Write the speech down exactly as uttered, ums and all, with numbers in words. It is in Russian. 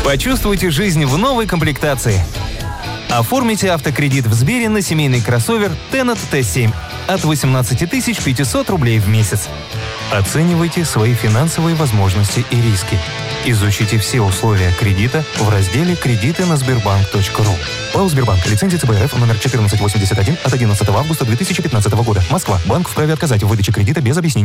Почувствуйте жизнь в новой комплектации. Оформите автокредит в Сбере на семейный кроссовер Tennet Т семь от восемнадцати тысяч пятисот рублей в месяц. Оценивайте свои финансовые возможности и риски. Изучите все условия кредита в разделе «Кредиты на Сбербанк точка ру». ПАО «Сбербанк». Лицензия Ц Б Р Ф номер четырнадцать восемьдесят один от одиннадцатого августа две тысячи пятнадцатого года. Москва. Банк вправе отказать в выдаче кредита без объяснений.